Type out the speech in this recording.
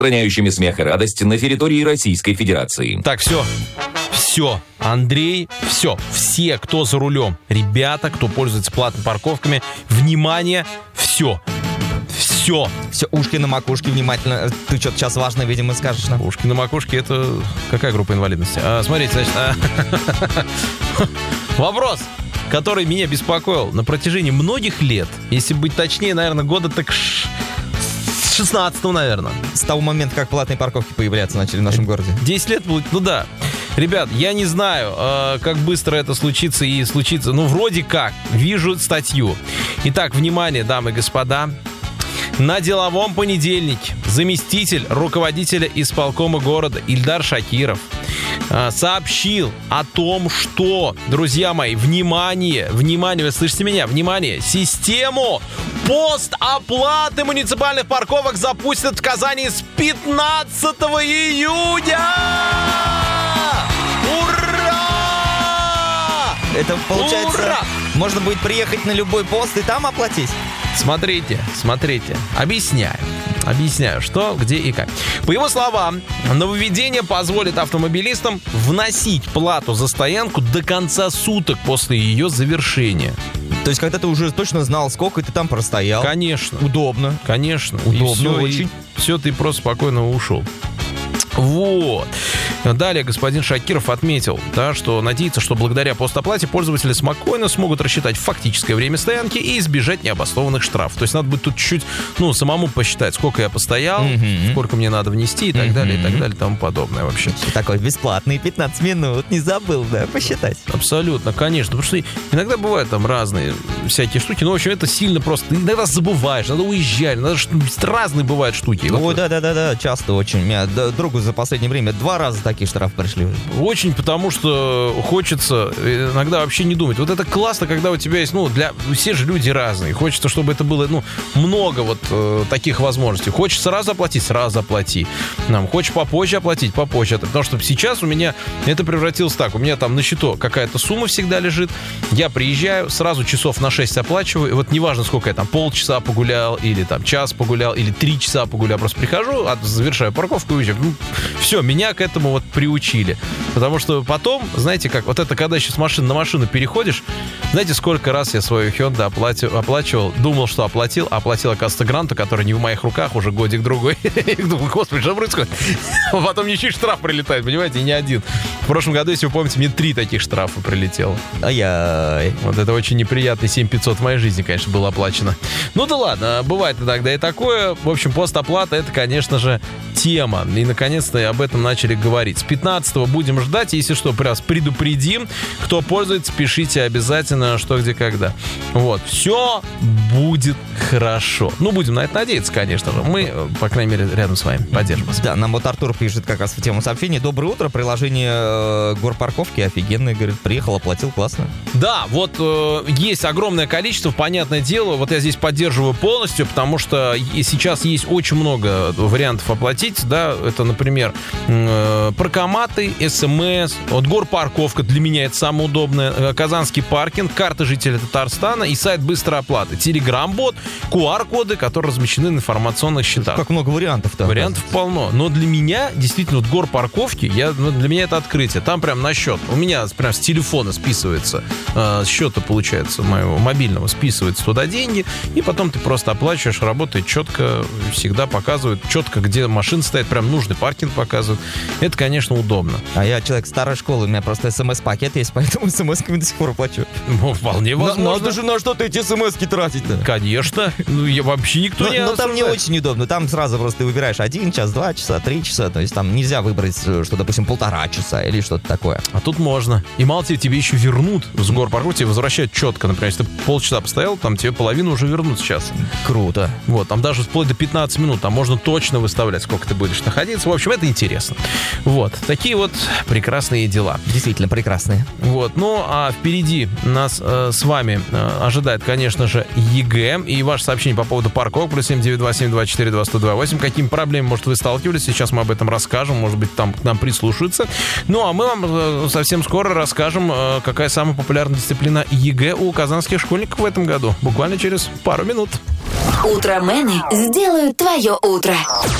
распространяющими смех и радость на территории Российской Федерации. Так, все, Андрей, все, кто за рулем, ребята, кто пользуется платными парковками, внимание, все, ушки на макушке, внимательно. Ты что-то сейчас важное, видимо, скажешь нам. Ушки на макушке — это какая группа инвалидности? Смотрите, значит, вопрос, который меня беспокоил на протяжении многих лет, если быть точнее, наверное, года так с 16-го, наверное. С того момента, как платные парковки появляться начали в нашем городе. 10 лет будет, ну да. Ребят, я не знаю, как быстро это случится и случится. Ну, вроде как. Вижу статью. Итак, внимание, дамы и господа. На деловом понедельнике заместитель руководителя исполкома города Ильдар Шакиров сообщил о том, что, друзья мои, внимание, вы слышите меня, внимание, систему постоплаты муниципальных парковок запустят в Казани с 15 июня! Ура! Это получается, ура! Можно будет приехать на любой пост и там оплатить? Смотрите, объясняю, что, где и как. По его словам, нововведение позволит автомобилистам вносить плату за стоянку до конца суток после ее завершения. То есть, когда ты уже точно знал, сколько ты там простоял. Конечно. Удобно. Конечно. Удобно очень. Все, ты просто спокойно ушел. Вот. Далее господин Шакиров отметил, да, что надеется, что благодаря постоплате пользователи спокойно смогут рассчитать фактическое время стоянки и избежать необоснованных штрафов. То есть надо будет тут чуть-чуть, самому посчитать, сколько я постоял, сколько мне надо внести и так далее, и тому подобное вообще. Такой бесплатный 15 минут, не забыл, да, посчитать. Абсолютно, конечно, потому что иногда бывают там разные всякие штуки, но, в общем, это сильно просто. Ты иногда забываешь, надо уезжать, разные бывают штуки. Ой, да, часто очень. У меня другу за последнее время 2 раза такие штрафы пришли. Очень, потому что хочется иногда вообще не думать. Вот это классно, когда у тебя есть, все же люди разные. Хочется, чтобы это было, много таких возможностей. Хочешь сразу оплатить, сразу оплати. Хочешь попозже оплатить, попозже. Потому что сейчас у меня это превратилось так. У меня там на счету какая-то сумма всегда лежит. Я приезжаю, сразу часов на 6 оплачиваю. И вот неважно, сколько я там, полчаса погулял, или там час погулял, или 3 часа погулял. Просто прихожу, завершаю парковку и уезжаю. Все, меня к этому приучили. Потому что потом, знаете как, вот это когда еще с машины на машину переходишь, знаете, сколько раз я свою Hyundai оплачивал, думал, что оплатил, оказывается, гранту, который не в моих руках, уже годик-другой. И думал, господи, что происходит? А потом еще и штраф прилетает, понимаете, и не один. В прошлом году, если вы помните, мне 3 таких штрафа прилетело. Ай-яй. Вот это очень неприятный 7500 в моей жизни, конечно, было оплачено. Ну да ладно, бывает иногда и такое. В общем, постоплата — это, конечно же, тема. И, наконец-то, об этом начали говорить. С 15-го будем ждать. Если что, предупредим. Кто пользуется, пишите обязательно, что, где, когда. Вот. Все будет хорошо. Будем на это надеяться, конечно же. Мы, по крайней мере, рядом с вами поддержим вас. Да, нам Артур пишет как раз в тему сообщения. Доброе утро. Приложение горпарковки офигенное. Говорит, приехал, оплатил, классно. Да, есть огромное количество, понятное дело. Вот я здесь поддерживаю полностью, потому что сейчас есть очень много вариантов оплатить. Да, это, например, паркоматы, СМС, горпарковка, для меня это самое удобное, Казанский паркинг, карта жителя Татарстана и сайт быстрой оплаты, Telegram-бот, QR-коды, которые размещены на информационных счетах. Как много вариантов-то. Вариантов полно. Но для меня, действительно, горпарковки, для меня это открытие. Там прям на счет. У меня прям с телефона списывается, с счета, получается, моего мобильного, списывается туда деньги, и потом ты просто оплачиваешь, работает четко, всегда показывает четко, где машина стоит, прям нужный паркинг показывает. Это, конечно, удобно. А я человек старой школы, у меня просто смс-пакет есть, поэтому смс-ками до сих пор плачу. Вполне возможно. Надо же на что-то эти смс-ки тратить-то. Конечно. Я вообще никто не осуждает. Но там не очень удобно. Там сразу просто ты выбираешь 1 час, 2 часа, 3 часа. То есть там нельзя выбрать, что, допустим, 1,5 часа или что-то такое. А тут можно. И мало тебе еще вернут с горпарковки, тебе возвращают четко. Например, если ты полчаса постоял, там тебе половину уже вернут сейчас. Круто. Вот, там даже вплоть до 15 минут. Там можно точно выставлять, сколько ты будешь находиться. В общем, это интересно. Вот. Такие вот прекрасные дела. Действительно прекрасные. Вот. Ну, а впереди нас с вами ожидает, конечно же, ЕГЭ. И ваше сообщение по поводу парковок. +7 927 242 102 какими проблемами, может, вы сталкивались. Сейчас мы об этом расскажем. Может быть, там к нам прислушаются. Ну, а мы вам совсем скоро расскажем, какая самая популярная дисциплина ЕГЭ у казанских школьников в этом году. Буквально через пару минут. Утромены сделают твое утро.